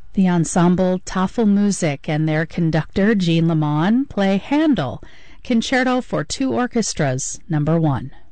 The ensemble Tafelmusik and their conductor Jean Lamont play Handel, Concerto for Two Orchestras, No. 1.